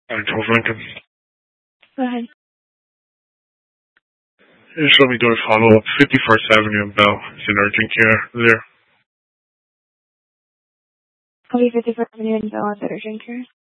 Charles Lincoln. Go ahead. Just let me do a follow-up. 51st Avenue in Bell. It's in urgent care there. Okay, 51st Avenue in Bell is urgent care.